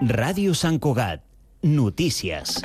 Ràdio Sant Cugat. Notícies.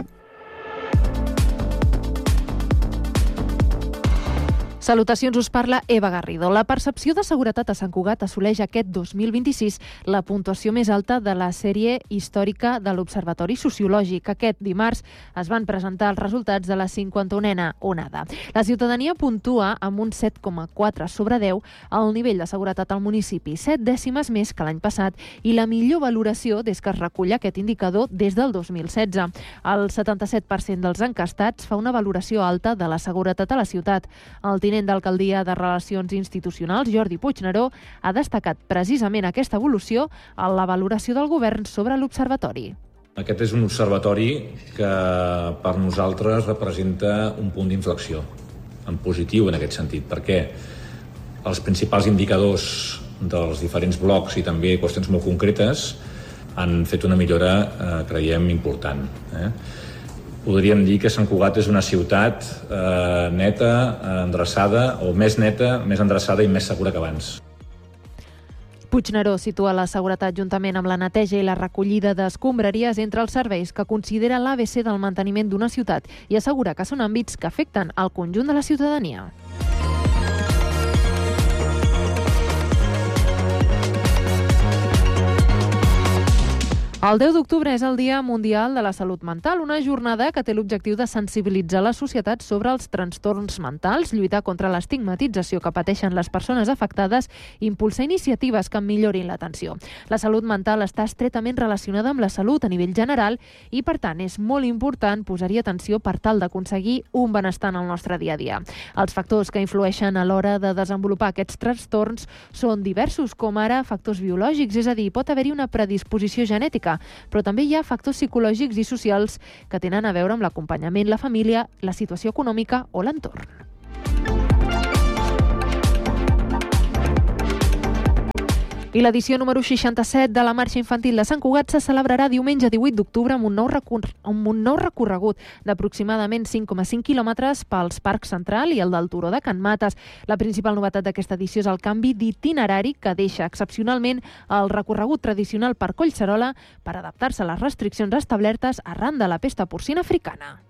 Salutacions, us parla Eva Garrido. La percepció de seguretat a Sant Cugat assoleix aquest 2026 la puntuació més alta de la sèrie històrica de l'Observatori Sociològic. Aquest dimarts es van presentar els resultats de la 51a onada. La ciutadania puntua amb un 7,4 sobre 10 el nivell de seguretat al municipi, 7 dècimes més que l'any passat i la millor valoració des que es recull aquest indicador des del 2016. El 77% dels encastats fa una valoració alta de la seguretat a la ciutat. El tinent d'alcaldia de Relacions Institucionals, Jordi Puigneró, ha destacat precisament aquesta evolució en la valoració del govern sobre l'observatori. Aquest és un observatori que per nosaltres representa un punt d'inflexió, en positiu en aquest sentit, perquè els principals indicadors dels diferents blocs i també qüestions molt concretes han fet una millora, creiem, important. Podríem dir que Sant Cugat és una ciutat neta, endreçada, o més neta, més endreçada i més segura que abans. Puigneró situa la seguretat juntament amb la neteja i la recollida d'escombraries entre els serveis que considera l'ABC del manteniment d'una ciutat i assegura que són àmbits que afecten al conjunt de la ciutadania. El 10 d'octubre és el Dia Mundial de la Salut Mental, una jornada que té l'objectiu de sensibilitzar la societat sobre els trastorns mentals, lluitar contra l'estigmatització que pateixen les persones afectades i impulsar iniciatives que millorin l'atenció. La salut mental està estretament relacionada amb la salut a nivell general i, per tant, és molt important posar-hi atenció per tal d'aconseguir un benestar en el nostre dia a dia. Els factors que influeixen a l'hora de desenvolupar aquests trastorns són diversos, com ara factors biològics, és a dir, pot haver-hi una predisposició genètica, però també hi ha factors psicològics i socials que tenen a veure amb l'acompanyament, la família, la situació econòmica o l'entorn. I l'edició número 67 de la Marxa Infantil de Sant Cugat se celebrarà diumenge 18 d'octubre amb un nou recorregut d'aproximadament 5,5 quilòmetres pels Parcs Central i el del Turó de Can Mates. La principal novetat d'aquesta edició és el canvi d'itinerari que deixa excepcionalment el recorregut tradicional per Collserola per adaptar-se a les restriccions establertes arran de la pesta porcina africana.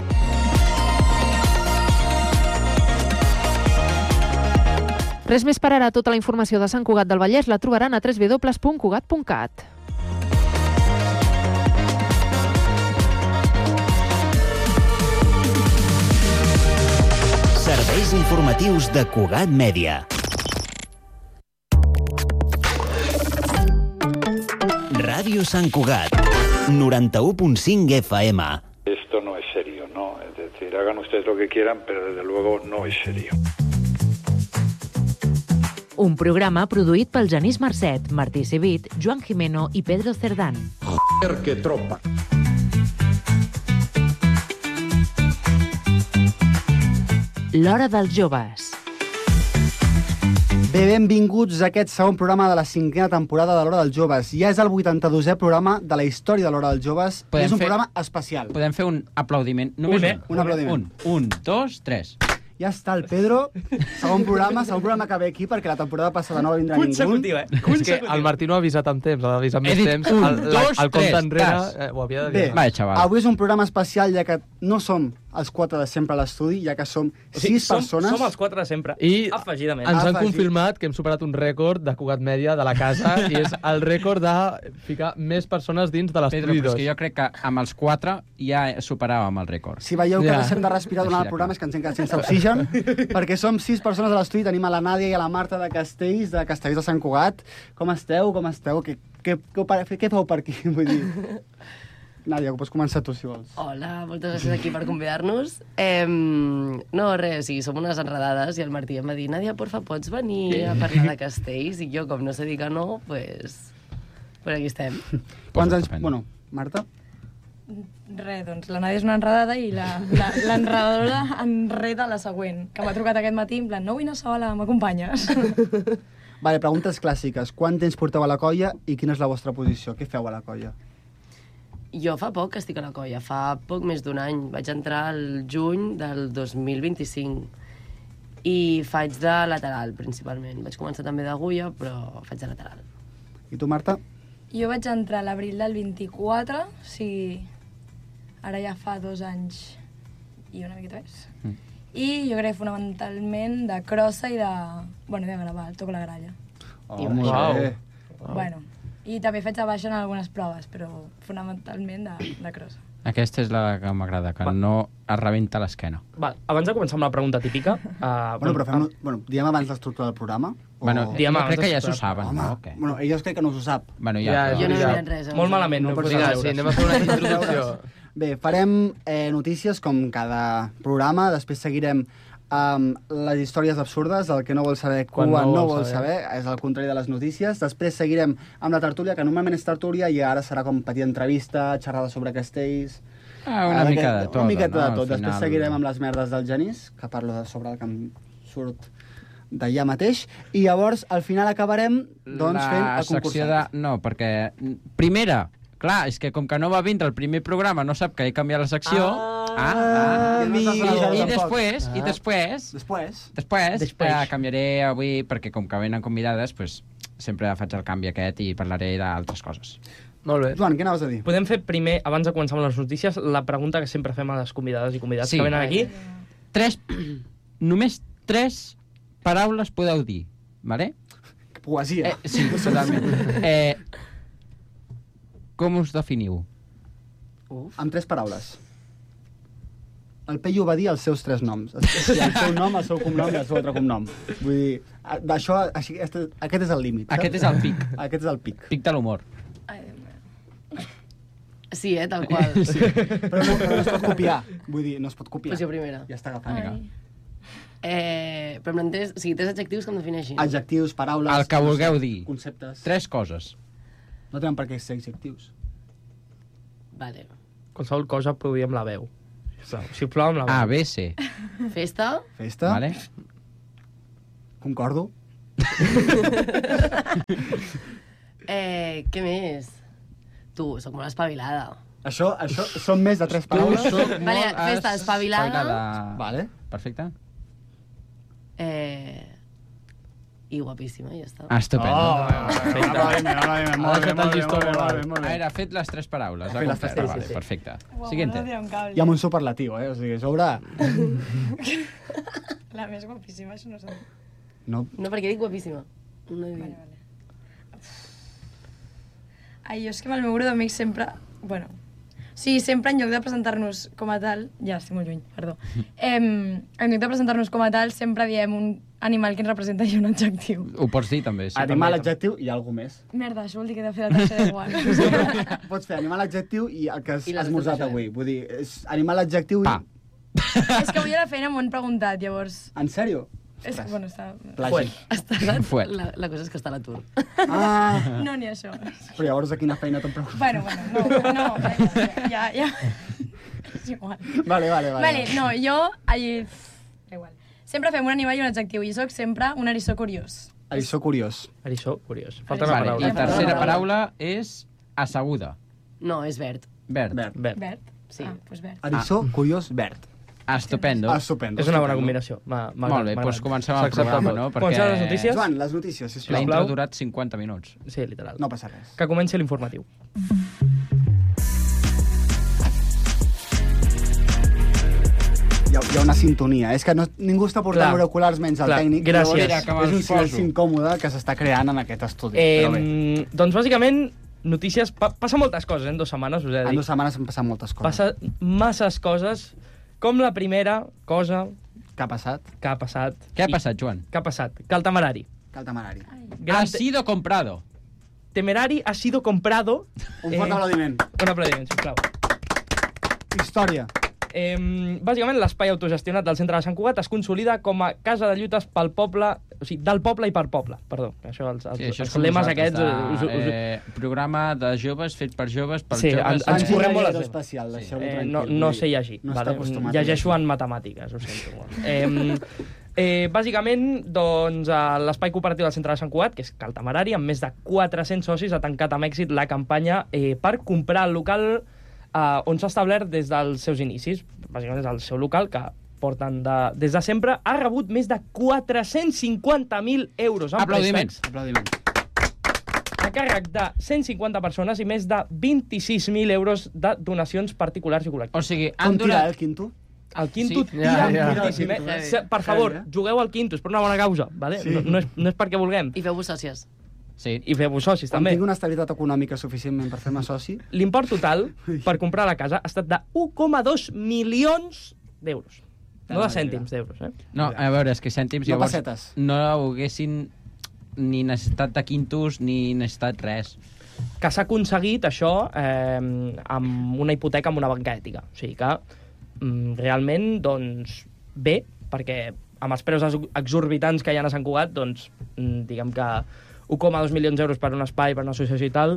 Res més per ara. Tota la informació de Sant Cugat del Vallès la trobaran a www.cugat.cat. Serveis informatius de Cugat Mèdia. Ràdio Sant Cugat, 91.5 FM. Esto no es serio, ¿no? Es decir, hagan ustedes lo que quieran, pero desde luego no es serio. Un programa produït pel Genís Marcet, Martí Civit, Joan Jimeno i Pedro Cerdán. Joder, que tropa. L'Hora dels Joves. Bé, benvinguts a aquest segon programa de la 5a temporada de l'Hora dels Joves. Ja és el 82è programa de la història de l'Hora dels Joves. És un programa especial. Podem fer un aplaudiment. Només un aplaudiment. Un, dos, tres. Ja està el Pedro, segon programa que ve aquí perquè la temporada passada no va vindre ningú. Consecutiu, És que el Martí no ha avisat amb temps, ha avisat més temps. El compte enrere ho havia de dir. Bé, avui és un programa especial ja que no som els 4 de sempre a l'estudi, ja que som 6 persones. Som els 4 de sempre. I afegidament. Ens han confirmat que hem superat un rècord de Cugat Mèdia de la casa i és el rècord de ficar més persones dins de l'estudi 2. Pedro, però és que jo crec que amb els 4 ja superàvem el rècord. Si veieu que deixem de respirar durant el programa és que ens hem quedat sense oxigen, perquè som 6 persones a l'estudi, tenim a la Nàdia i a la Marta de Castells de Sant Cugat. Com esteu? Què feu per aquí? Vull dir... Nàdia, pots començar tu, si vols. Hola, moltes gràcies aquí per convidar-nos. No, res, sí, som unes enredades i el Martí em va dir Nàdia, porfa, pots venir a parlar de Castells? I jo, com no sé dir que no, pues aquí estem. Quants anys... Bueno, Marta? Res, doncs la Nàdia és una enredada i l'enredadora enreda la següent, que m'ha trucat aquest matí en plan, no vull anar sola, m'acompanyes? Vale, preguntes clàssiques. Quant temps porteu a la colla i quina és la vostra posició? Què feu a la colla? Jo fa poc que estic a la colla, fa poc més d'un any. Vaig entrar el juny del 2025 i faig de lateral, principalment. Vaig començar també d'agulla, però faig de lateral. I tu, Marta? Jo vaig entrar a l'abril del 24, o sigui, ara ja fa 2 anys i una miqueta més. I jo crec fonamentalment de crossa i de gravar, toco la gralla. Molt bé. Bueno, i també faig de baixa en algunes proves, però fonamentalment de crossa. Aquesta és la que m'agrada, que no es rebenta l'esquena. Abans de començar amb la pregunta típica... Diem abans l'estructura del programa? Bueno, jo crec que ja s'ho saben, no? Bueno, ells crec que no s'ho sap. Bueno, jo no he mirat res. Molt malament. Anem a fer una introducció. Bé, farem notícies com cada programa, després seguirem les històries absurdes, el que no vol saber cua no vol saber, és el contrari de les notícies. Després seguirem amb la tertúlia, que normalment és tertúlia, i ara serà com petita entrevista, xerrada sobre castells... Una mica de tot. Una miqueta de tot. Després seguirem amb les merdes del Genís, que parlo sobre el que em surt d'allà mateix, i llavors al final acabarem fent el concursant. No, perquè... Primera, clar, és que com que no va vindre el primer programa, no sap que he canviat la secció... I després canviaré avui, perquè com que venen convidades, sempre faig el canvi aquest i parlaré d'altres coses. Molt bé. Joan, què anaves a dir? Podem fer primer, abans de començar amb les notícies, la pregunta que sempre fem a les convidades i convidats que venen aquí. Només 3 paraules podeu dir, vale? Poesia. Sí, totalment. Com us definiu? Amb 3 paraules. El Peyu va dir els seus 3 noms. El seu nom, el seu cognom i el seu altre cognom. Vull dir, d'això, aquest és el límit. Aquest és el pic. Aquest és el pic. Pic de l'humor. Sí, tal qual. Sí. Però no es pot copiar. Vull dir, no es pot copiar. Posició primera. Ja està agafant. Però m'entens? O sigui, 3 adjectius que em defineixin. Adjectius, paraules... El que vulgueu dir. Conceptes. 3 coses. No tenen per què ser adjectius. Vale. Qualsevol cosa produïm la veu. Sisplau, amb la veu. A, B, C. Festa. Festa. Vale. Concordo. Què més? Tu, soc molt espavilada. Això són més de 3 paraules. Vale, festa, espavilada. Vale. Perfecte. I guapíssima, ja està. Estupendo. Molt bé. Ara, fet les 3 paraules. Fet les 3 paraules. Perfecte. Siguiente. I amb un superlatiu, o sigui, sobre... La més guapíssima, això no sé. No, perquè dic guapíssima. Vale. Ai, jo és que amb el meu grup d'amics sempre... Bueno, sí, sempre en lloc de presentar-nos com a tal... Ja, estic molt lluny, perdó. En lloc de presentar-nos com a tal, sempre diem un animal que ens representa i un adjectiu. Ho pots dir, també. Sí, animal, adjectiu i alguna més. Merda, això vol dir que he de fer la tercera igual. Pots fer animal, adjectiu i el que has esmorzat avui. Vull dir, és animal, adjectiu i... Pa. És que avui a la feina m'ho han preguntat, llavors... En sèrio? És que, bueno, està... Fuet. La cosa és que està a l'atur. No, ni això. Però llavors a quina feina te'n pregunto? Bueno, no, ja. És igual. Vale. No, jo... Igual. Sempre fem un animal i un adjectiu, i soc sempre un eriçó curiós. Eriçó curiós. Eriçó curiós. Falta una paraula. I tercera paraula és asseguda. No, és verd. Verd. Sí. Doncs verd. Eriçó curiós verd. Estupendo. Estupendo. És una bona combinació. Molt bé, doncs comencem el programa, no? Comencem les notícies? Joan, les notícies, sisplau. La intro ha durat 50 minuts. Sí, literal. No passa res. Que comenci l'informatiu. Hi ha una sintonia. És que ningú està portant auriculars menys el tècnic. Gràcies. És un silenci incòmode que s'està creant en aquest estudi. Doncs, bàsicament, notícies... Passa moltes coses, en 2 setmanes, us he de dir. En 2 setmanes han passat moltes coses. Passa masses coses, com la primera cosa... Què ha passat? Què ha passat, Joan? Què ha passat? Que el temerari. Ha sido comprado. Temerari ha sido comprado... Un fort aplaudiment. Un aplaudiment, sisplau. Història. Bàsicament, l'espai autogestionat del centre de Sant Cugat es consolida com a casa de lluites pel poble, o sigui, del poble i per poble, perdó. Això, els lemes aquests... Programa de joves, fet per joves, per joves... Sí, ens correm molt especial, no sé llegir. No està acostumat. Llegeixo en matemàtiques, ho sento molt. Bàsicament, doncs, l'espai cooperatiu del centre de Sant Cugat, que és Cal Temerari, amb més de 400 socis, ha tancat amb èxit la campanya per comprar el local on s'ha establert des dels seus inicis. Bàsicament és el seu local, que porten des de sempre. Ha rebut més de 450.000 euros en préstecs. Aplaudiments. Ha càrrec de 150 persones i més de 26.000 euros de donacions particulars i col·lectives. O sigui, Com tira el quinto? El quinto tira moltíssim, Per favor, jugueu al quinto, és per una bona causa, vale? No és perquè vulguem. I feu-vos sòcies. Sí. I feu-vos socis, Quan també. tinc una estabilitat econòmica suficientment per fer-me soci... L'import total per comprar la casa ha estat de 1,2 milions d'euros. No de cèntims d'euros, No, a veure, és que cèntims No llavors pessetes. no haguessin ni necessitat de quintos ni necessitat res. Que s'ha aconseguit això amb una hipoteca amb una banca ètica. O sigui que realment, doncs, bé, perquè amb els preus exorbitants que hi ha a Sant Cugat, doncs, diguem que 1,2 milions d'euros per un espai, per una associació i tal,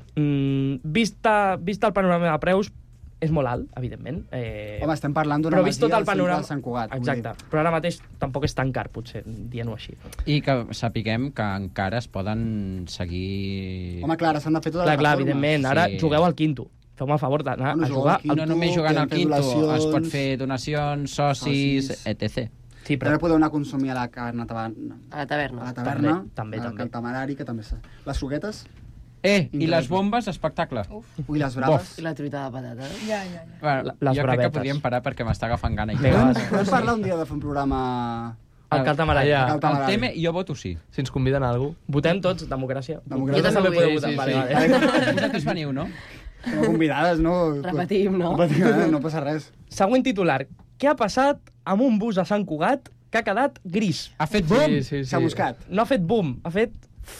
vista el panorama de preus, és molt alt, evidentment. Home, estem parlant d'una masia al centre de Sant Cugat. Exacte, però ara mateix tampoc és tan car, potser, dient-ho així. I que sapiguem que encara es poden seguir... Home, clar, s'han de fer totes les Clar, reformes. evidentment, ara jugueu al quinto. Feu-me el favor d'anar a jugar. No només jugant al quinto, es pot fer donacions, socis, etc. Sí, però... podeu anar a consumir a la carna taverna. A la taverna. A la taverna, també. al Tamarari, que també s'ha... Les suguetes? I les bombes, espectacle. Ui, les braves. I la truita de patata. Ja. Bueno, Les jo crec bravetes. que podríem parar perquè m'està agafant gana. Podem parlar un dia de fer un programa... El Caltamarari. El tema, jo voto sí. Si ens conviden a algú. Votem tots, democràcia. Jo també podeu vull. votar. Vosaltres veniu, no? Convidades, no? Repetim, no? No passa res. Següent titular. Què ha passat amb un bus a Sant Cugat que ha quedat gris? Ha fet boom? S'ha buscat. No ha fet boom, ha fet...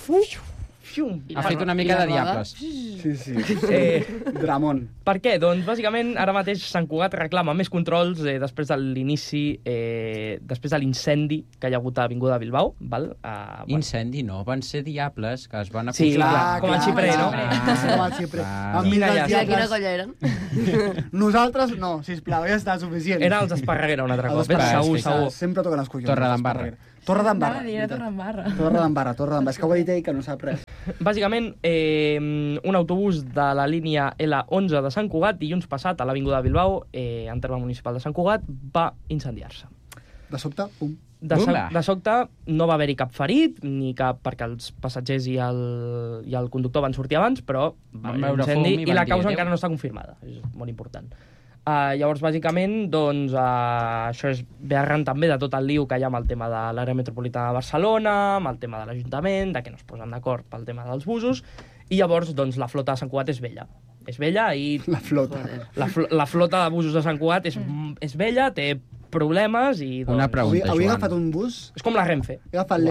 Ha fet una mica de diables. Sí. Dramón. Per què? Doncs, bàsicament, ara mateix Sant Cugat reclama més controls després de l'inici, després de l'incendi que hi ha hagut a Avinguda Bilbao. Val? Incendi, no. Van ser diables que es van Sí, acostar. com el xiprer, no? Com el xiprer. Quina quina colla eren? Nosaltres no, sisplau, ja està suficient. Eren els Esparreguera un altre cop, segur. Sempre toquen els collons. Torredembarra. Torredembarra. Torredembarra. És que ho ha dit ell que no sap res. Bàsicament, un autobús de la línia L11 de Sant Cugat, dilluns passat, a l'Avinguda de Bilbao, en terme municipal de Sant Cugat, va incendiar-se. De sobte, pum. De sobte no va haver-hi cap ferit, ni cap, perquè els passatgers i el conductor van sortir abans, però va haver un incendi i la causa encara no està confirmada. És molt important. Llavors, bàsicament, doncs, això és ve arran també de tot el lío que hi ha amb el tema de l'àrea metropolitana de Barcelona, amb el tema de l'Ajuntament, de que no es posen d'acord pel tema dels busos, i llavors, doncs, la flota de Sant Cugat és vella. És vella i... La flota. La flota de busos de Sant Cugat és vella, té problemes i... Doncs... Una pregunta, Avui he Joan. agafat un bus... És com la Renfe. He agafat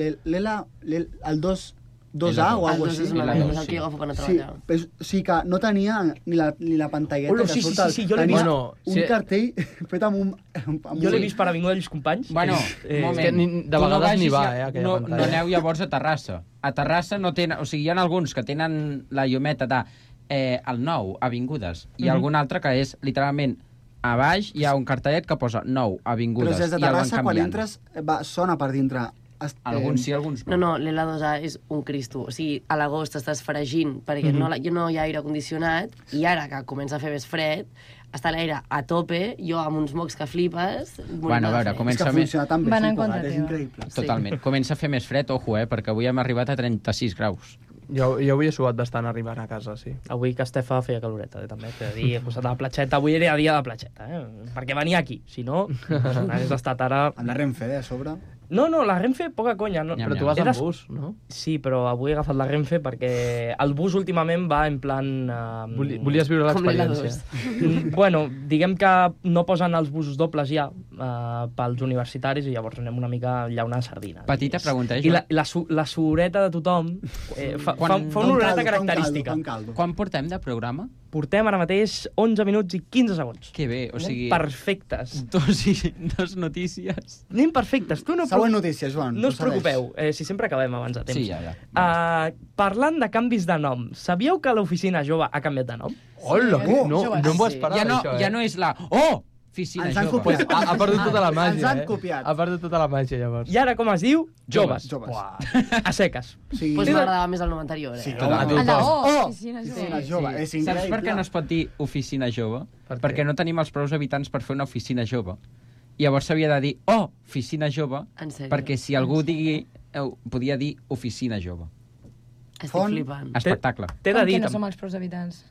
el 2A o alguna cosa així. És el que jo agafo per anar a treballar. Sí, o sigui que no tenia ni la pantalleta Olo, que sí, surt sí, al... sí, jo l'he vist. Tenia un cartell fet amb un... Jo l'he vist per Avinguda Lluís Companys. Bueno, moment. de vegades ni va, aquella no pantalla. aneu llavors a Terrassa. A Terrassa no tenen... O sigui, hi ha alguns que tenen la llumeta de el 9, Avingudes, i algun altre que és, literalment, a baix hi ha un cartellet que posa 9, Avingudes, Però des de i el van Terrassa, quan canviant. entres, sona per dintre. Alguns sí, alguns no. No, l'L2A és un cristo. O sigui, a l'agost estàs fregint perquè no hi ha aire condicionat i ara que comença a fer més fred, està l'aire a tope, jo amb uns mocs que flipes... Bueno, a veure, comença És que funciona tan bé, Van en Sant contra Cugat, és teva. increïble. Totalment. Comença a fer més fred, ojo, perquè avui hem arribat a 36 graus. Jo avui he suat bastant arribant a casa, sí. Avui que Estefa feia caloreta, també. T'he de dir, he posat a la platxeta. Avui era dia de platxeta, perquè venia aquí. Si no, hagués estat ara... Amb la Renfe, a sobre. No, la Renfe, poca conya. No. Però tu vas amb bus, no? Sí, però avui he agafat la Renfe perquè el bus últimament va en plan... Volies viure l'experiència. Bueno, diguem que no posen els busos dobles ja pels universitaris i llavors anem una mica llaunant sardina. Petita pregunta, I la sureta de tothom fa una oloreta característica. Quan portem de programa? Portem ara mateix 11 minuts i 15 segons. Que bé, o sigui... Perfectes. Dos notícies. Anem perfectes. Tu no Següent notícia, Joan. No us preocupeu, si sempre acabem abans de temps. Sí, ja. Parlant de canvis de nom, sabíeu que l'oficina jove ha canviat de nom? Hola, no m'ho esperava, això, Ja no és la... Oh! Oficina Ens han jove. copiat. Ha perdut tota la màgia, Ens han copiat. Ha perdut tota la màgia, llavors. I ara com es diu? Joves. Joves. A seques. Sí. Pues m'agradava més el nom anterior, Sí, eh? El de oficina oficina jove. És increïble. Saps per què no es pot dir oficina jove? Perquè no tenim els prous habitants per fer una oficina jove. Llavors s'havia de dir, oficina jove, En sèrio? perquè si algú digui, podia dir oficina jove. Estic flipant. Espectacle. T'he de Com dir... que no som els prous habitants?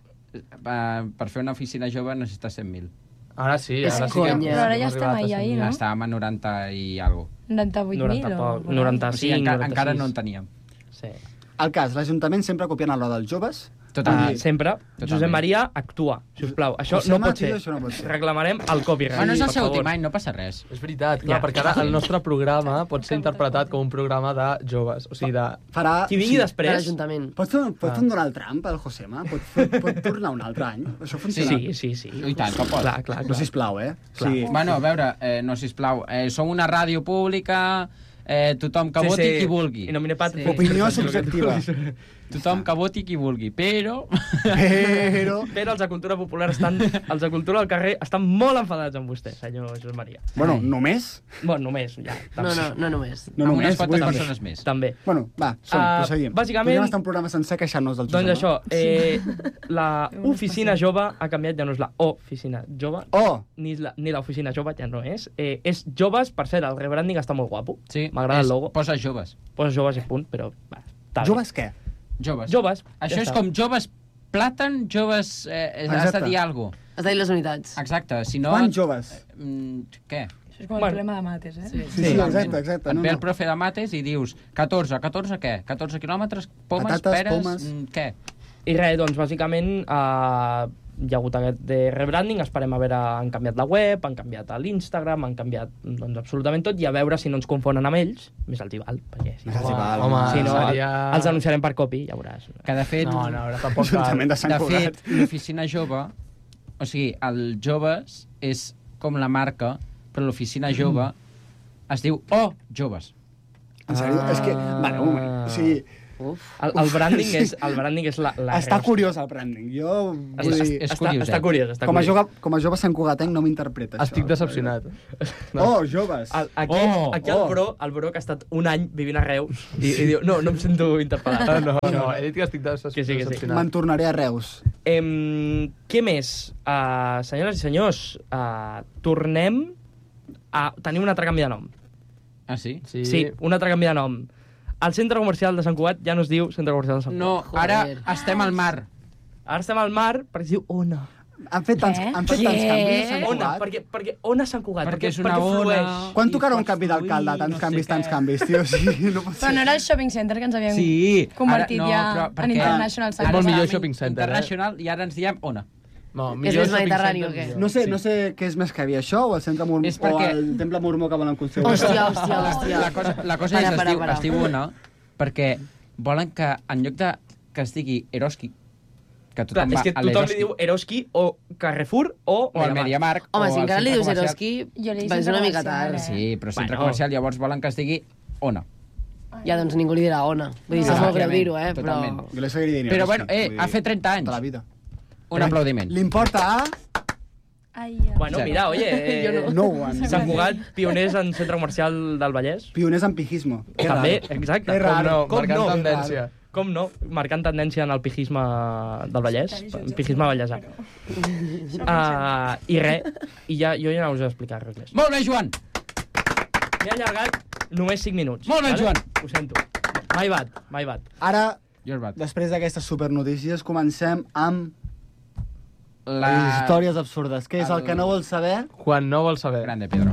Per fer una oficina jove necessites 100.000. Ara sí, És ara sí que... conya. Però ara ja estem ahí, no? Estàvem a 90 i algo. 98.000 o... 95, O sigui, 96. encara no en teníem. Sí. El cas, l'Ajuntament sempre copiant el lo dels joves. Sempre. Josep Maria, actua, sisplau. Això Josema, no pot tio, ser. això no pot ser. Reclamarem el copyright. Bueno, és el per seu favor. últim any, no passa res. És veritat, clar, Ja. perquè ara el nostre programa pot ser interpretat com un programa de joves, o sigui, de... Farà... Qui vingui De després... l'Ajuntament. Pots fer un Donald Trump, el Josema? Pot tornar un altre any? Això funciona? Sí. I tant, que pot. Clar. No, sisplau, Sí. Bueno, a veure, no, sisplau, som una ràdio pública, tothom que voti qui vulgui. I nomine pat... Opinió subjectiva. Tothom que voti qui vulgui, però... Però... Però els de Cultura Popular estan... Els de Cultura al carrer estan molt enfadats amb vostè, senyor Josep Maria. Bueno, només? Bueno, només, ja. No només. No amb només, unes quantes vull dir. persones més. També. Bueno, va, proseguim. Bàsicament... Podríem estar un programa sencer queixant-nos del Josep. Doncs això, la oficina jove ha canviat, ja no és la oficina jove, ni l'oficina jove ja no és. És joves, per cert, el rebranding està molt guapo. Sí, m'agrada el logo. Posa joves. Posa joves i punt, però... Va, està bé. Joves què? Joves. Això ja és està. com joves plàtan, joves... has de dir alguna cosa. Has de dir les unitats. Exacte, si no... Quants joves? Què? Això és com el problema de mates, eh? Sí, exacte. Et ve el profe de mates i dius 14 què? 14 quilòmetres, pomes, Patates, peres, pomes. Què? I res, doncs, bàsicament, hi ha hagut aquest de rebranding, esperem a veure, han canviat la web, han canviat l'Instagram, han canviat doncs, absolutament tot, i a veure si no ens confonen amb ells, més el Tibal, perquè si no, Home, si no seria... els anunciarem per copy, ja veuràs. Que de fet... No, tampoc cal. Ajuntament de Sant De Cugat. fet, l'oficina jove, o sigui, el joves és com la marca, però l'oficina jove es diu Joves. En sèrio? És que... Bueno, un moment. O sigui... El branding és la Està curiós el branding. Jo vull dir... És curiós, Està curiós. Com a jove santcugatenc no m'interpreta això. Estic decepcionat. Joves. Aquí el bro que ha estat un any vivint a Reus i diu, no em sento interpel·lat. No, he dit que estic decepcionat. Me'n tornaré a Reus. Què més? Senyores i senyors, tornem a tenir un altre canvi de nom. Ah, sí? Sí, un altre canvi de nom. El centre comercial de Sant Cugat ja no es diu centre comercial de Sant Cugat. No, ara estem al mar. Ara estem al mar perquè es diu Ona. Han fet tants canvis a Sant Ona, Cugat. perquè Ona Sant Cugat. Perquè és una ona. flueix. Quan tocarà un canvi d'alcalde? Tants canvis, tio. Sí, no pot Però no era el shopping center que ens havíem Sí. convertit Ara, ja no, però en International És Center. molt millor shopping center, Internacional, i ara ens diem Ona. No, És més mediterrani o què? No sé què és més que havia, això o el centre mormó, És perquè- o el temple mormó que volen construir. Hòstia. La cosa és que es diu Ona perquè volen que en lloc de que es digui Eroski, que Clar, tothom és va que a tothom li l'Eroski, diu Eroski o Carrefour o el Mediamarkt, Home, o si el encara li centre dius comercial. Eroski, Jo li dic va ser una centre mica comercial, tard. Sí, però centre Bueno. comercial llavors volen que es digui Ona. Ja, doncs ningú li dirà Ona. Vull dir, sap molt greu dir-ho, però... Totalment. Jo li seguiré dient Però Eroski, bueno, vull dir, ha fet 30 anys. Tota la vida. Un aplaudiment. L'importa a... Bueno, mira, oye, No one. Sant Cugat, pioners en centre comercial del Vallès. Pioners en pijismo. Que També, raro. exacte. Que raro. Marcant tendència. Com no? Marcant tendència en el pijisme del Vallès, pijisme vallèsà. I res, jo ja no us he d'explicar res més. Molt bé, Joan! M'he allargat només 5 minuts. Molt bé, Joan. Ho sento. My bad. Ara, Your bad. després d'aquestes supernotícies, comencem amb les La... històries absurdes. Què és el que no vols saber? Quan no vols saber. Grande, Pedro.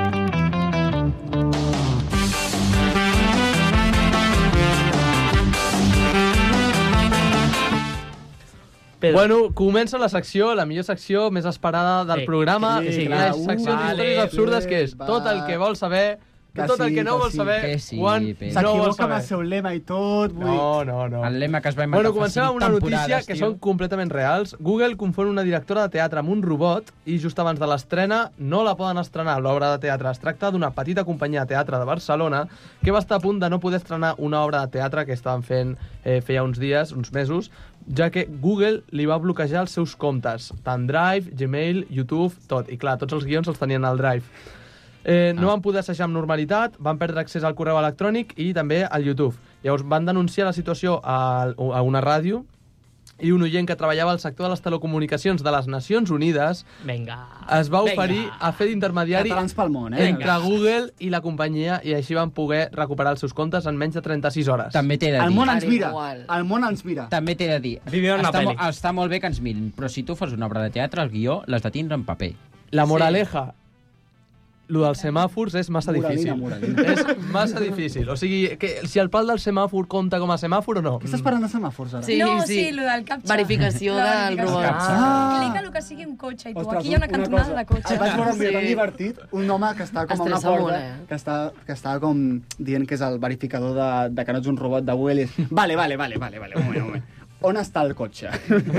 Pedro. Bueno, comença la secció, la millor secció més esperada del Sí, programa. sí, la clar. secció d'històries absurdes, que és tot el que vols saber, tot el que no vols saber, que sí, quan Pedro. no vols S'equivoca amb el saber. seu lema i tot. Vull... No. El lema que es va inventar Bueno, comencem amb una notícia que són completament reals. Google confon una directora de teatre amb un robot i just abans de l'estrena no la poden estrenar l'obra de teatre. Es tracta d'una petita companyia de teatre de Barcelona que va estar a punt de no poder estrenar una obra de teatre que estaven fent feia uns dies, uns mesos, ja que Google li va bloquejar els seus comptes, tant Drive, Gmail, YouTube, tot. I clar, tots els guions els tenien al Drive. No van poder assajar amb normalitat, van perdre accés al correu electrònic i també al YouTube. Llavors van denunciar la situació a una ràdio i un oient que treballava al sector de les telecomunicacions de les Nacions Unides es va oferir a fer d'intermediari entre Google i la companyia, i així van poder recuperar els seus comptes en menys de 36 hores. També t'he de dir. El món ens mira. El món ens mira. També t'he de dir. Està molt bé que ens mirin, però si tu fas una obra de teatre, el guió l'has de tindre en paper. La moraleja, lo dels semàfors és massa difícil. És massa difícil. O sigui, que si el pal del semàfor compta com a semàfor o no? Què estàs parlant de semàfors, ara? Sí, lo del captcha. Verificació del robot. Clica el que sigui un cotxe i tu. Aquí hi ha una cantonada de cotxe. El vaig veure un vídeo tan divertit, un home que està com a una porta, que està com dient que és el verificador de que no ets un robot de Google i és, vale, un moment. On està el cotxe?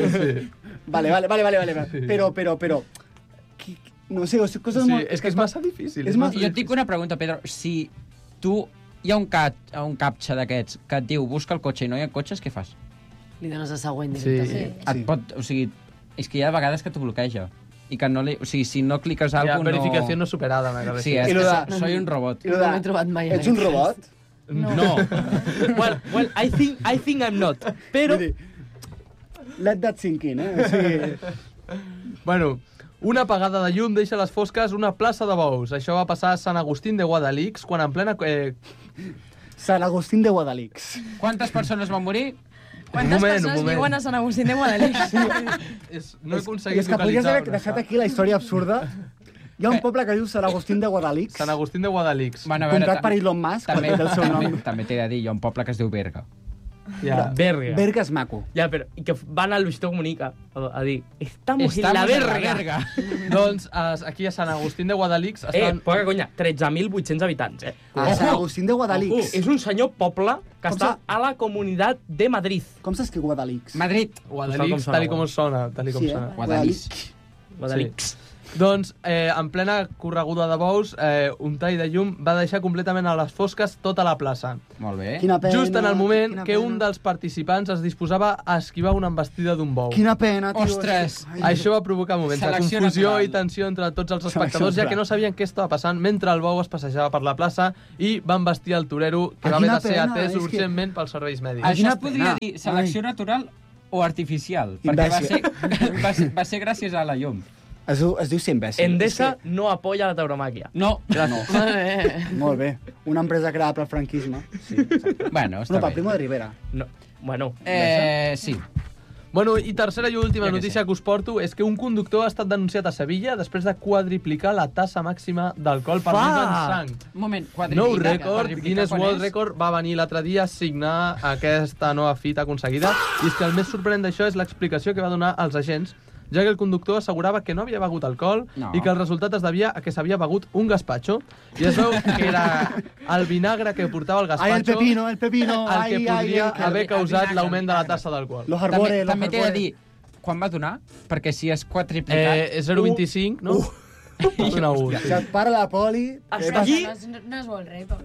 Vale. Però... No sé, coses molt... És que és massa difícil. Jo et dic una pregunta, Pedro. Si tu hi ha un captcha d'aquests que et diu busca el cotxe i no hi ha cotxes, què fas? Li dones a següent directament. O sigui, és que hi ha vegades que t'ho bloqueja. I que no li... O sigui, si no cliques alguna cosa, no... Verificació no superada, m'ha Sí, és que soy un robot. No m'he trobat mai. Ets un robot? No. Well, I think I'm not. Però... Let that sink in, O sigui... Bueno... Una apagada de llum deixa a les fosques una plaça de bous. Això va passar a Sant Agustín de Guadalix, quan en plena... Sant Agustín de Guadalix. Quantes persones van morir? Quantes persones viuen a Sant Agustín de Guadalix? No he aconseguit localitzar. És que podries haver deixat aquí la història absurda. Hi ha un poble que diu Sant Agustín de Guadalix. Sant Agustín de Guadalix. Comprat per Elon Musk, perquè té el seu nom. També t'he de dir, hi ha un poble que es diu Berga. Berga. Berga és maco. Ja, però que van a Luisito Comunica a dir estamos en la verga. Doncs aquí a Sant Agustín de Guadalix poca conya, 13.800 habitants, Sant Agustín de Guadalix. És un senyor poble que està a la Comunitat de Madrid. Com s'escriu Guadalix? Madrid. Guadalix, tal com sona. Guadalix. Doncs, en plena correguda de bous, un tall de llum va deixar completament a les fosques tota la plaça. Molt bé. Quina pena, just en el moment que un dels participants es disposava a esquivar una embestida d'un bou. Quina pena, tio. Ostres! Això va provocar moments de confusió i tensió entre tots els espectadors, ja que no sabien què estava passant mentre el bou es passejava per la plaça i va embestir el torero, que va haver de ser atès urgentment pels serveis mèdics. Això es podria dir selecció natural o artificial, perquè va ser gràcies a la llum. Es diu ser imbècil. Endesa no apoya la tauromàquia. No. Molt bé. Una empresa creada pel franquisme. Sí, bueno, està bé. No, per Primo de Rivera. No. Bueno. Sí. Bueno, i tercera i última notícia que us porto és que un conductor ha estat denunciat a Sevilla després de quadriplicar la tassa màxima d'alcohol permesa en sang. Un moment, quadriplicar. Nou rècord, Guinness World Record va venir l'altre dia a signar aquesta nova fita aconseguida, i és que el més sorprenent d'això és l'explicació que va donar als agents, ja que el conductor assegurava que no havia begut alcohol i que el resultat es devia a que s'havia begut un gazpacho. I es veu que era el vinagre que portava el gazpacho el pepino, el que podria haver causat l'augment de la tassa d'alcohol. També t'he de dir, quan va donar? Perquè si és quadriplicat... 0,25, no? Una U. Si et para la poli... Hasta aquí... No és World Record.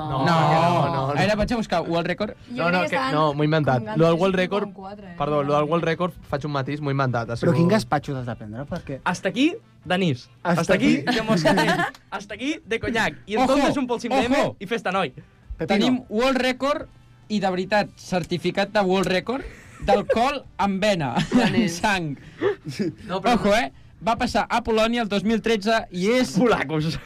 No. Ara vaig a buscar World Record. No, m'ho he inventat. Lo del World Record... Perdó, lo del World Record faig un matís, m'ho he inventat. Però quin gazpacho has de prendre? Perquè... Hasta aquí, d'anís. Hasta aquí, de moscatel. Hasta aquí, de conyac. I entonces un Pol 5DM i festa noi. Tenim World Record i, de veritat, certificat de World Record d'alcohol amb vena, amb sang. Ojo, va passar a Polònia el 2013 i és... Polacos.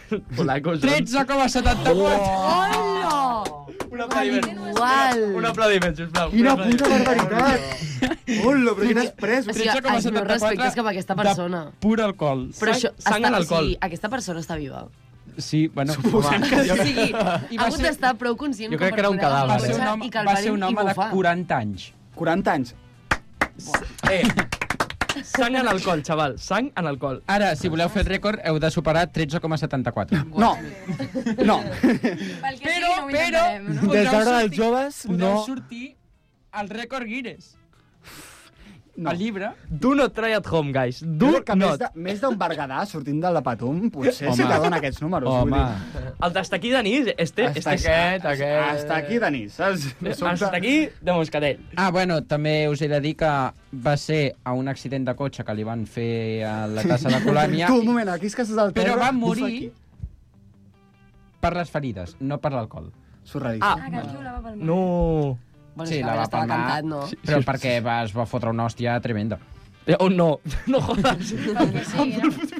13,74. Hola! Un aplaudiment. Un aplaudiment, sisplau. Quina puta barbaritat! Hola, però quin has pres? O sigui, els meus respectes cap a aquesta persona. De pur alcohol. Però això, sang en alcohol. O sigui, aquesta persona està viva. Sí, bueno... Suposant que sí. O sigui, ha hagut d'estar prou conscient... Jo crec que era un cadàver. Va ser un home de 40 anys. 40 anys? Sang en alcohol, xaval. Sang en alcohol. Ara, si voleu fer el rècord, heu de superar 13,74. No. Però... Des d'ara dels joves, no... Podeu sortir al rècord Guinness. El llibre. Do not try at home, guys. Do not. Més d'un Berguedà sortint del Patum, potser sí que dona aquests números. Home. El d'hasta aquí d'anís, Hasta aquí d'anís, saps? Hasta aquí de moscatell. Bueno, també us he de dir que va ser a un accident de cotxe que li van fer a la tassa de Colònia. Tu, un moment, aquí és que estàs al terra... Però va morir per les ferides, no per l'alcohol. Surrealista. No. Bueno, Sí, és que la va estava palmar, cantat, no? però perquè es va fotre una hòstia tremenda. Oh, no, no jodas. Perquè sí,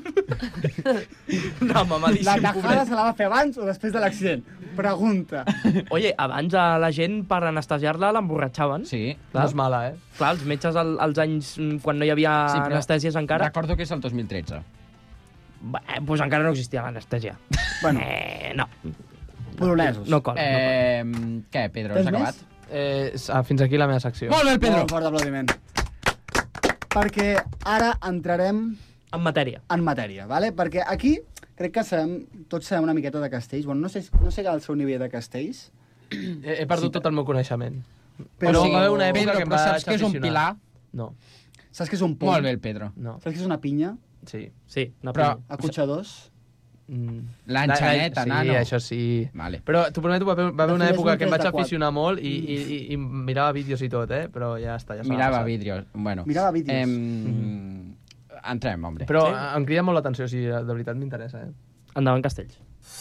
No, mamadíssim. La tajada se la va fer abans o després de l'accident? Pregunta. Oye, abans a la gent per anestesiar-la l'emborratxaven. Sí. No és mala, eh? Clar, els metges als anys quan no hi havia anestèsies encara... Recordo que és el 2013. Doncs encara no existia l'anestèsia. Bueno. No. Polonesos. No cola. Què, Pedro, has acabat? Fins aquí la meva secció. Molt bé, el Pedro. Molt fort aplaudiment. Perquè ara entrarem... En matèria. En matèria, vale? Perquè aquí crec que tots sabem una miqueta de castells. Bueno, no sé el seu nivell de castells. He perdut tot el meu coneixement. Però va haver una època Pedro, que em però va saps què és un aficionar. pilar? No. Saps què és un pont? Molt bé, el Pedro. No. Saps què és una pinya? Sí. Sí, una Però- pinya. Acotxadors? L'enxaneta, nano. Sí, això sí. Vale. Però t'ho prometo, va haver una Defineix època un que em 3 vaig de 4. aficionar molt i mirava vídeos i tot, eh? Però ja està, ja s'ha Mirava passat. vídeos. Bueno. Mirava vídeos. Entrem, hombre. Però em crida molt l'atenció, o sigui, de veritat m'interessa, eh? Endavant, Castells.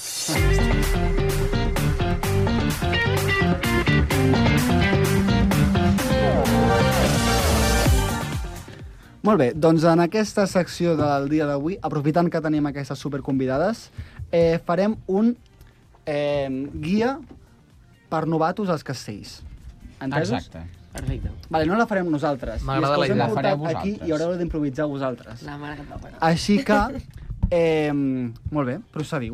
Molt bé, doncs en aquesta secció del dia d'avui, aprofitant que tenim aquestes superconvidades, farem un guia per novatos als castells. Entesos? Exacte. Perfecte. Vale, no la farem nosaltres. M'agrada I és que la us hem idea. La fareu portat aquí vosaltres. i haureu d'improvisar vosaltres. La mare que et va parar. Així que, molt bé, procediu.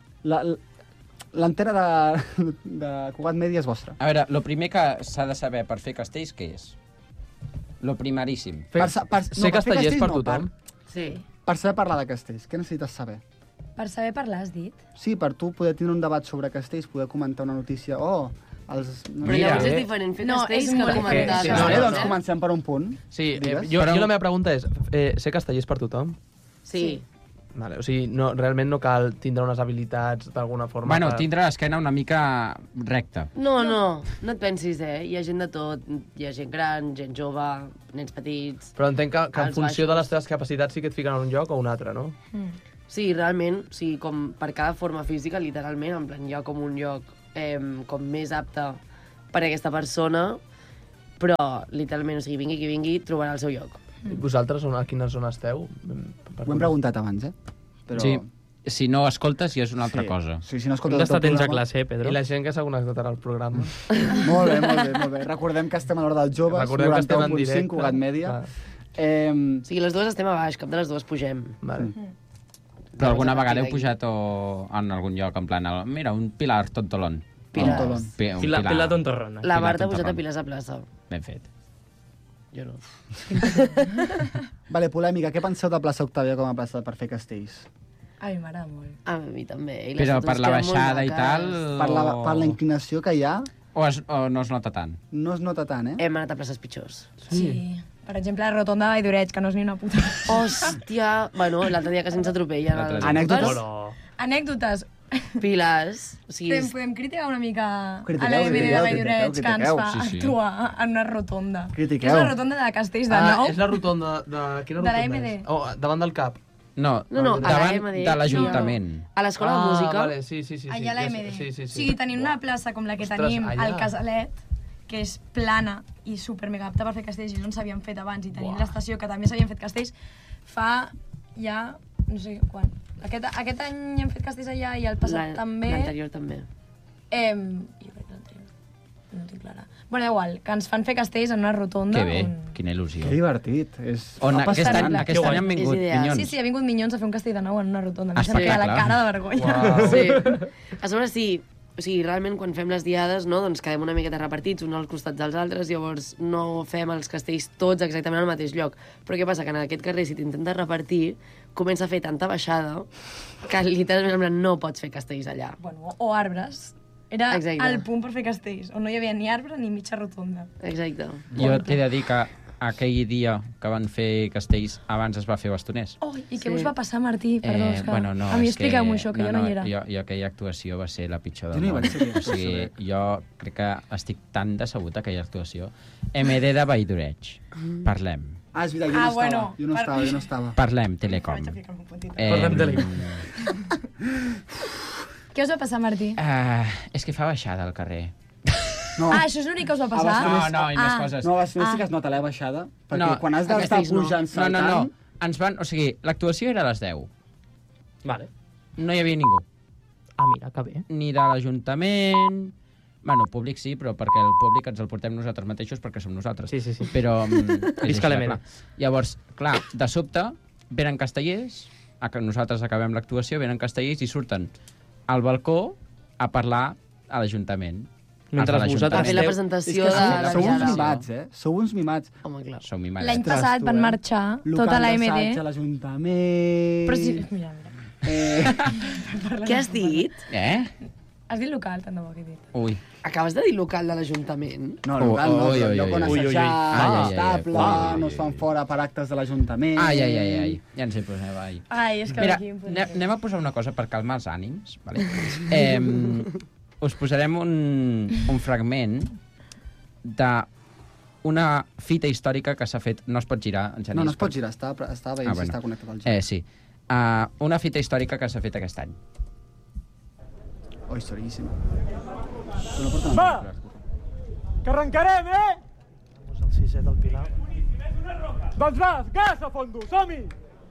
L'antena de Cugat Mèdia és vostra. A veure, el primer que s'ha de saber per fer castells, què és? Lo primeríssim. Ser castellers per tothom. Sí. Per saber parlar de castells, què necessites saber? Per saber parlar, has dit? Sí, per tu poder tindre un debat sobre castells, poder comentar una notícia, Però llavors és diferent fer No, castells és que molt comentar. Sí, Vale, no, doncs comencem per un punt. Sí, Digues. jo la meva pregunta és, ser castellers per tothom? Sí. Vale, o sigui, no, realment no cal tindre unes habilitats d'alguna forma. Bueno, tindre l'esquena una mica recta. No et pensis, Hi ha gent de tot. Hi ha gent gran, gent jove, nens petits. Però entenc que en Alts, funció de baixos. les teves capacitats sí que et fiquen en un lloc o un altre, no? Sí, realment, sí, com per cada forma física, literalment, en plan, hi ha com un lloc com més apte per a aquesta persona, però, literalment, o sigui, vingui qui vingui, trobarà el seu lloc. Vosaltres a quina zona esteu? Ho hem preguntat abans, Però... Sí, si no escoltes ja és una altra cosa. Sí, si no Hem escoltes d'estar el teu atents a programa... classe, Pedro. I la gent que s'ha connectat ara al programa. Molt bé, molt bé. Recordem que estem a l'hora dels joves, Recordem que estem en 91.5, directe. Cugat Mèdia. O sigui, les dues estem a baix, cap de les dues pugem. Vale. Però alguna vegada heu pujat en algun lloc, en plan, mira, un pilar tontolón. Pilars. Un Pilar tontorrona. La Pilar Marta ha pujat tontorrón. a Pilars a plaça. Ben fet. Jo no. Vale, polèmica. Què penseu de plaça Octàvia com a plaça per fer castells? A mi m'agrada molt. A mi també. I les Però fotos per la queden molt baixada i maques. tal... Per la inclinació que hi ha, O no es nota tant? no es nota tant, Hem anat a places pitjors. Sí. Per exemple, la rotonda de Valldoreig, que no és ni una puta. Hòstia! Bueno, l'altre dia que se'ns atropellen. L'altre els dia. Anècdotes? autocars. Anècdotes. Pilars. O sigui, Podem criticar una mica Critiqueu, a la MD de critiqueu, Valldoreig, que ens critiqueu. fa Sí, sí. actuar en una rotonda. Critiqueu. Que és la rotonda de Castells de Nou. És la rotonda de... Quina De la rotonda MD. és? Oh, davant del CAP. No, No, a la davant MD. de l'Ajuntament. a l'escola de música. Vale, sí. Allà a la ja MD. sé, Sí. O sigui, tenim una plaça com la que Ostres, tenim allà. al Casalet, que és plana i super mega apta per fer castells, i no s'havien fet abans, i tenim l'estació, que també s'havien fet castells, fa ja, no sé quan. Aquest any hem fet castells allà i el passat també. L'anterior també. Jo crec que l'anterior. No ho tinc clara. Bueno, igual, que ens fan fer castells en una rotonda. Que bé, on... quina il·lusió. Que divertit. On Va aquest passant. any han vingut És ideal. Minyons. Sí, ha vingut Minyons a fer un castell de nou en una rotonda. Ah, Em sembla que hi ha la espectacle. cara de vergonya. Uau. Sí. A sobre sí, o sigui, realment quan fem les diades, no, doncs quedem una miqueta repartits, uns als costats dels altres, llavors no fem els castells tots exactament al mateix lloc. Però què passa? Que en aquest carrer, si t'intentes repartir, comença a fer tanta baixada que literalment no pots fer castells allà. Bueno, o arbres. Era Exacte. el punt per fer castells, on no hi havia ni arbre ni mitja rotonda. Exacte. Jo t'he de dir que aquell dia que van fer castells abans es va fer bastoners. Oh, i què us va passar, Martí? Perdó, és que... Bueno, no, a mi és que- expliqueu-m'ho això, que jo no hi era. Jo aquella actuació va ser la pitjor Jo del no hi món. vaig ser, O sigui, jo crec que estic tan decebut aquella actuació. MD de Valldoreig. Parlem. Ah, és veritat, jo no estava. bueno, Jo no estava. Parlem, Telecom. Vaig a ficar-me un puntito. Parlem Telecom. Què us va passar, Martí? És que fa baixada al carrer. No. Ah, això és l'únic que us va passar? No, i més coses. No, a Bastons sí que es nota la baixada, perquè quan has d'estar pujant saltant... No. Ens van... O sigui, l'actuació era a les 10. Vale. No hi havia ningú. Ah, mira, que bé. Ni de l'Ajuntament... Bueno, públic sí, però perquè el públic ens el portem nosaltres mateixos perquè som nosaltres. Sí. Però... Visca l'Emena. Llavors, clar, de sobte, venen castellers, nosaltres acabem l'actuació, venen castellers i surten al balcó a parlar a l'Ajuntament. Mentre vosaltres... A fer la presentació de la Sou uns mimats, Sou uns mimats. Home, clar. Sou mimats. L'any passat van marxar tota la MD. Local d'assaig a l'Ajuntament... Però si... Mira. Què has dit? Has dit local, tant de bo que he dit. Ui. Acabes de dir local de l'Ajuntament? No, local no, el lloc on assajar, estable, no es fan fora per actes de l'Ajuntament... Ai, ja ens hi posem, ai. Ai, és que mira, aquí... anem a posar una cosa per calmar els ànims, vale? Us posarem un fragment d'una fita històrica que s'ha fet... No es pot girar, en Genís. No es pot girar, està veient si està connectat al gir. Sí. Una fita històrica que s'ha fet aquest any. Oh, historiquíssima. Va! Que arrencarem, Vamos al 6è del Pilar. Doncs va, gas a fondo, som-hi!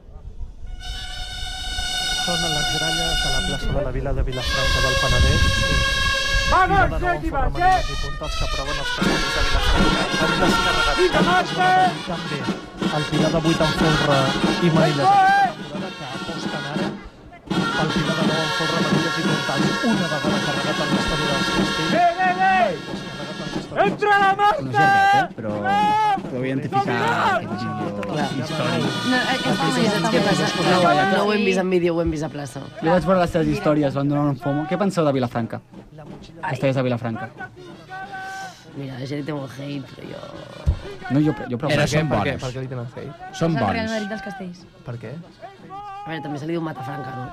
Sonen les gralles a la plaça de la Vila de Vilafranca del Penedès. Vamos, Jeki, va, què? I puntals que aproven els canvis de Vilafranca. Han descarregat Vinga, Marta! també el Pilar de 8 en folre i Manilles. Que aposten ara pel Pilar de 9 en folre, Manilles i puntals. Una vegada carregat el l'estadi dels Castells. Bé! Entra la Marta! No sé aquest, però podeu identificar aquest vídeo històric. No, què passa? No ho hem vist en vídeo, ho hem vist a plaça. Jo vaig veure les teves històries, van donar un FOMO. Què penseu de Vilafranca? Castellers de Vilafranca. Mira, la gent té un hate, però jo... No, jo però... Són bons. Per què li tenen hate? Són És el Real bons. Madrid dels Castells. Per què? A veure, també se li diu Matafranca, no?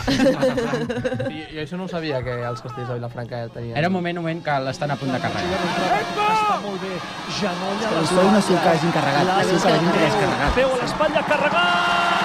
Jo això no ho sabia, que els castells de Vilafranca tenien... Era un moment que l'estan a punt de carregar. Està molt bé. Genolla... L'història no és que hagin carregat, és que l'hagin descarregat. Peu a l'espatlla, carregat!